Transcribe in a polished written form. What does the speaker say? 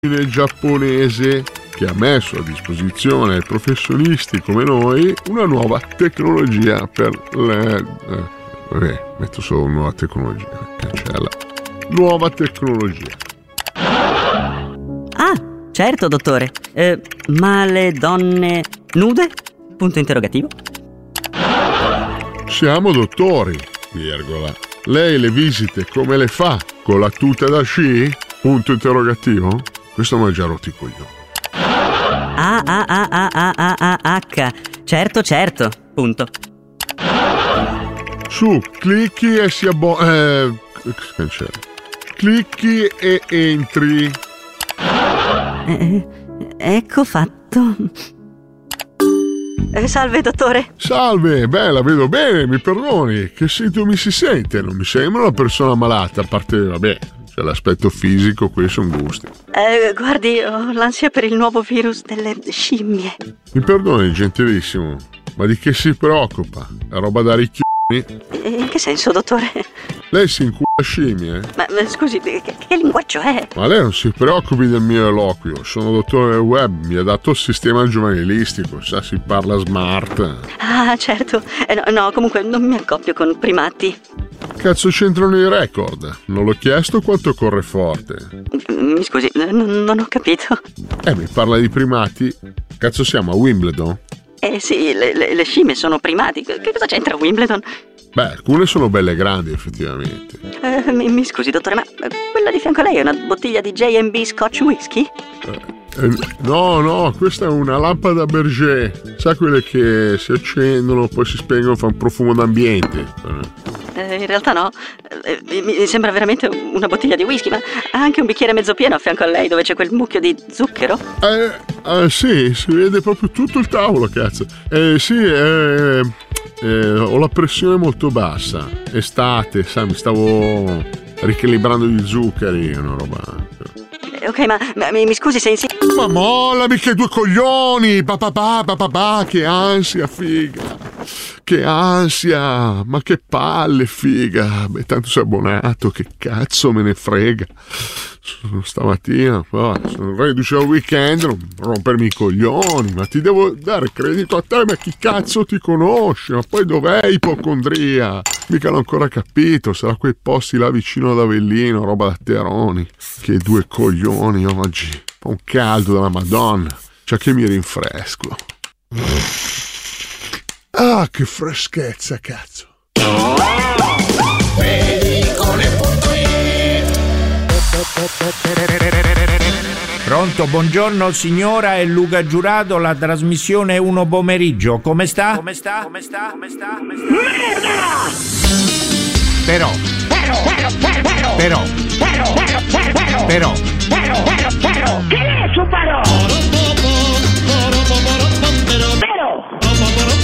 giapponese che ha messo a disposizione ai professionisti come noi una nuova tecnologia per le... metto solo nuova tecnologia, cancella. Nuova tecnologia. Ah, certo, dottore. Ma le donne nude? Punto interrogativo. Siamo dottori, virgola. Lei le visite come le fa? Con la tuta da sci? Punto interrogativo? Questo mi ha già rotto i coglioni. H. Certo. Punto. Su, clicchi e si cancella. Clicchi e entri. Ecco fatto. Salve, dottore. Salve, la vedo bene, mi perdoni. Che sintomi si sente? Non mi sembra una persona malata, a parte, c'è l'aspetto fisico, qui sono gusti. Guardi, ho l'ansia per il nuovo virus delle scimmie. Mi perdoni, gentilissimo, ma di che si preoccupa? È roba da ricchioni? In che senso, dottore? Lei si incula scimmie? Ma scusi, che linguaggio è? Ma lei non si preoccupi del mio eloquio, sono dottore del web, mi ha dato il sistema giovanilistico, sa, si parla smart. Ah, certo. No, comunque non mi accoppio con primati. Cazzo c'entrano i record? Non l'ho chiesto quanto corre forte. Mi scusi, non ho capito. Mi parla di primati? Cazzo siamo a Wimbledon? Sì, le scimmie sono primati. Che cosa c'entra Wimbledon? Alcune sono belle grandi, effettivamente. Mi scusi, dottore, ma quella di fianco a lei è una bottiglia di J&B Scotch Whisky? No, questa è una lampada Berger. Sa quelle che si accendono, poi si spengono, fa un profumo d'ambiente. In realtà no, mi sembra veramente una bottiglia di whisky, ma ha anche un bicchiere mezzo pieno a fianco a lei dove c'è quel mucchio di zucchero? Sì, si vede proprio tutto il tavolo, cazzo. Ho la pressione molto bassa. Estate, sa, mi stavo ricalibrando gli zuccheri, una roba. Ok, ma mi scusi se insisto. Ma mollami che due coglioni! Che ansia, figa! Che ansia! Ma che palle, figa! Tanto sei abbonato, che cazzo me ne frega! Stamattina, sono reduce al weekend, non rompermi i coglioni, ma ti devo dare credito a te, ma chi cazzo ti conosce? Ma poi dov'è ipocondria? Mica l'ho ancora capito, sarà quei posti là vicino ad Avellino, roba da Teroni. Che due coglioni oggi, fa un caldo della Madonna, c'è che mi rinfresco. Ah, che freschezza, cazzo. Pronto, buongiorno signora, è Luca Giurato, la trasmissione 1 pomeriggio. Come sta? Merda! Però